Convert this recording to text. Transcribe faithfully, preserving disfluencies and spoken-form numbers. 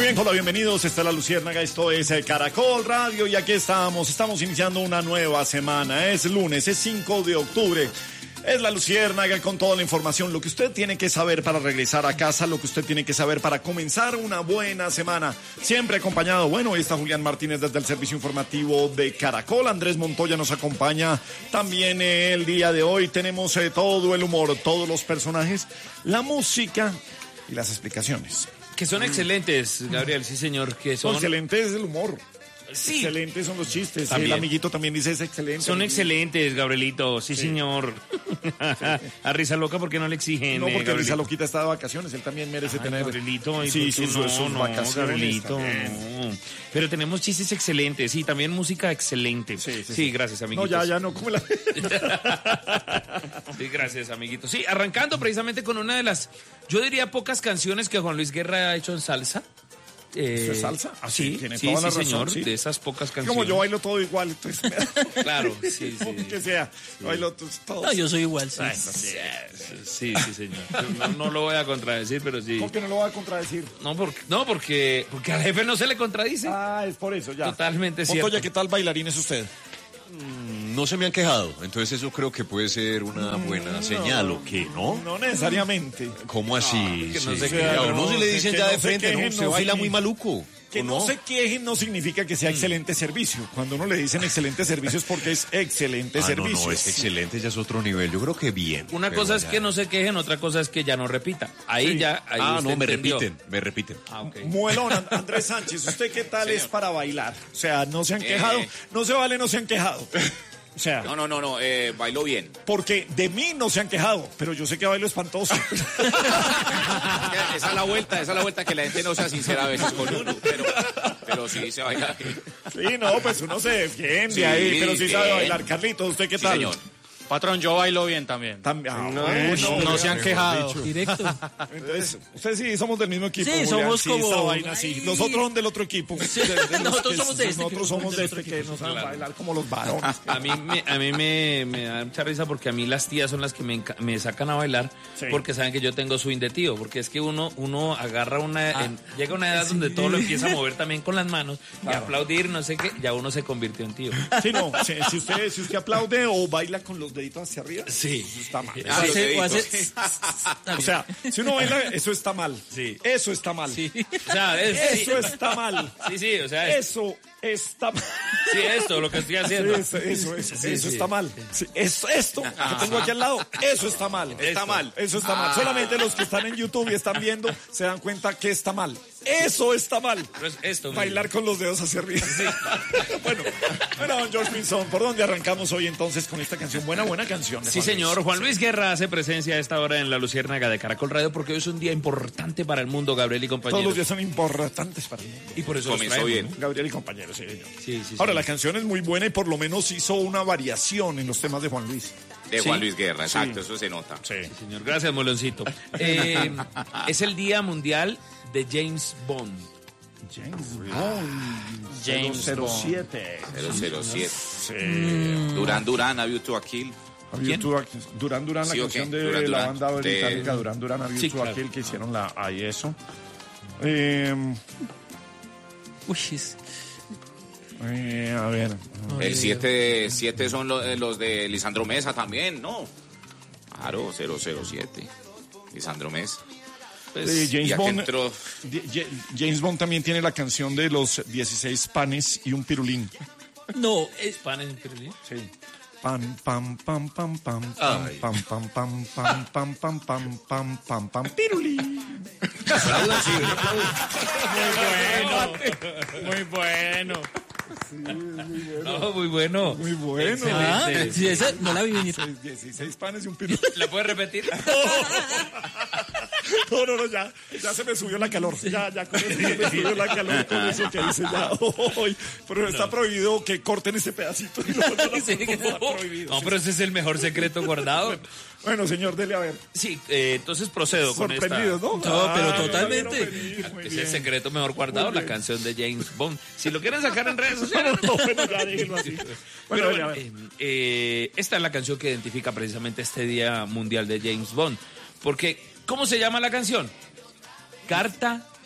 bien, hola, bienvenidos. Esta es La Luciérnaga, esto es Caracol Radio y aquí estamos. Estamos iniciando una nueva semana. Es lunes, es cinco de octubre. Es La Luciérnaga con toda la información, lo que usted tiene que saber para regresar a casa, lo que usted tiene que saber para comenzar una buena semana. Siempre acompañado, bueno, ahí está Julián Martínez desde el servicio informativo de Caracol. Andrés Montoya nos acompaña también eh, el día de hoy. Tenemos eh, todo el humor, todos los personajes, la música y las explicaciones. Que son excelentes, Gabriel, sí señor, que son... No, excelente es el humor. Sí. Excelentes son los chistes. También. El amiguito también dice es excelente. Son excelentes, Gabrielito, sí, sí. señor. Sí. A Risa Loca, ¿por qué no le exigen? No, porque eh, Gabrielito? Risa Loquita está de vacaciones, él también merece Ay, tener... Gabrielito, ¿y sí, por qué sus, no, sus no, vacaciones. Gabrielito, no. Pero tenemos chistes excelentes, sí, también música excelente. Sí, sí, sí. sí gracias, amiguitos. No, ya, ya no, ¿cómo la... Sí, gracias, amiguitos. Sí, arrancando precisamente con una de las, yo diría, pocas canciones que Juan Luis Guerra ha hecho en salsa. Eh, ¿Eso es salsa? Ah, sí, tiene sí, toda sí, la señor, razón, ¿sí? De esas pocas canciones. Como yo bailo todo igual, entonces... Claro, sí, sí. Que sea, sí. Bailo todo. No, yo soy igual, sí. Ay, sí, sí, sí, señor. No, no lo voy a contradecir, pero sí. ¿Por qué no lo voy a contradecir? No, porque, no porque, porque al jefe no se le contradice. Ah, es por eso, ya. Totalmente cierto. Montoya, ¿qué tal bailarín es usted? No se me han quejado, entonces eso creo que puede ser una buena no, señal, ¿o qué, no? No necesariamente. ¿Cómo así? Ah, que no sí. se quejen, no, no se le dicen ya no de frente, quejen, no, se no baila se... muy maluco. Que no? no se quejen no significa que sea excelente servicio. Cuando uno le dicen excelente servicio es porque es excelente ah, servicio. No, no, es excelente, ya es otro nivel. Yo creo que bien. Una cosa es ya... que no se quejen, otra cosa es que ya no repita. Ahí sí. ya. Ahí ah, no, me entendió. repiten, me repiten. Ah, okay. Muelón, Andrés Sánchez, ¿usted qué tal Señor. es para bailar? O sea, no se han quejado, eh... no se vale, no se han quejado. O sea, no, no, no, no, eh, bailo bien. Porque de mí no se han quejado, pero yo sé que bailo espantoso. Esa es la vuelta, esa es la vuelta, que la gente no sea sincera a veces con uno, pero, pero sí se baila bien. Sí, no, pues uno se defiende sí, ahí, pero sí bien. sabe bailar. Carlitos, ¿usted qué sí, tal? Señor. Patrón, yo bailo bien también. También. Ah, no, bueno, no, no se han quejado. Directo. Entonces, ustedes sí somos del mismo equipo. Sí, Julián, somos sí, como... esta vaina, sí. Nosotros son del otro equipo. Sí. De, de nosotros que, somos de este. Nosotros somos de este que nos saben claro. bailar como los varones. A mí, me, a mí me, me da mucha risa porque a mí las tías son las que me, me sacan a bailar sí. porque saben que yo tengo swing de tío. Porque es que uno, uno agarra una... Ah, en, llega una edad sí. donde todo lo empieza a mover también con las manos claro. y aplaudir, no sé qué, ya uno se convirtió en tío. Sí, no. Si, si, usted, si usted aplaude o baila con los deditos hacia arriba... Sí. Eso está mal. Ah, hace, o, hace... o sea, si uno baila, eso está mal. Sí. Eso está mal. Sí. O sea, es, eso sí. está mal. Sí, sí, o sea... Es... Eso está mal. Sí, esto, lo que estoy haciendo. Sí, eso, eso, eso, sí, eso sí. está mal. Sí, eso, esto que tengo aquí al lado, eso está mal. Está esto, mal. Eso está mal. Solamente los que están en YouTube y están viendo se dan cuenta que está mal. Eso está mal. Pero es esto, bailar mismo. Con los dedos hacia arriba. Sí. Bueno, bueno, don George Pinzón, ¿por dónde arrancamos hoy entonces con esta canción? Buena, buena canción. Sí, señor. Juan Luis Guerra hace presencia a esta hora en La Luciérnaga de Caracol Radio porque hoy es un día importante para el mundo, Gabriel y compañeros. Todos los días son importantes para el mundo. Y por eso comenzó bien. ¿no? Gabriel y compañeros, sí, señor. Sí, sí, Ahora, sí. la canción es muy buena y por lo menos hizo una variación en los temas de Juan Luis. De ¿Sí? Juan Luis Guerra, exacto, sí. eso se nota. Sí, sí señor. Gracias, Moloncito. Eh, es el Día Mundial de James Bond. James Bond. James cero cero siete. cero cero siete. Sí. Mm. Durán Durán, A View to a Kill. ¿Quién? Durán Durán, la sí, canción okay. de Durán, la Durán. banda británica de... Durán Durán, A View sí, to claro. a Kill, que hicieron la ahí eso. Eh, Uy, es... eh, a ver. El siete, siete son los, los de Lisandro Mesa también, ¿no? Claro, cero cero siete. Lisandro Mesa. Pues, eh, James, Bond, entró... James Bond también tiene la canción de los dieciséis panes y un pirulín. No, es... ¿Panes y un pirulín? Sí. Pam, pam, pam, pam, pam, pam, pam, pam, pam, pam, pam, pam, pam, pam, pam, pam, pirulín. Muy bueno. Muy bueno. Sí, muy bueno. No, muy bueno. Muy bueno. Ah, sí, esa no la vi venir. dieciséis panes y un pirulín. ¿La puedes repetir? No, no, no, ya, ya se me subió la calor. Ya, ya con eso se me subió la calor con eso que dice ya. Oh, pero no. Está prohibido que corten ese pedacito. No, no, no, sí, no, está prohibido, no, pero ese es el mejor secreto guardado. Bueno, señor, dele a ver. Sí, eh, entonces procedo con esta. Sorprendidos, ¿no? No, pero ah, totalmente. Venir, es bien. el secreto mejor guardado, la canción de James Bond. Si lo quieren sacar en redes sociales. No, no, bueno, ya déjenlo así. Bueno, bueno, eh, eh, esta es la canción que identifica precisamente este Día Mundial de James Bond. Porque, ¿cómo se llama la canción? Carta